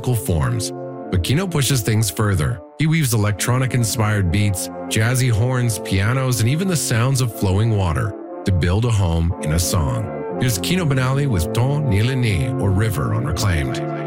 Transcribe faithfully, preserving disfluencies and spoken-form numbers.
musical forms. But Kino pushes things further. He weaves electronic-inspired beats, jazzy horns, pianos, and even the sounds of flowing water to build a home in a song. Here's Kino Banali with Ton Ni Le Ni, or River, on Reclaimed.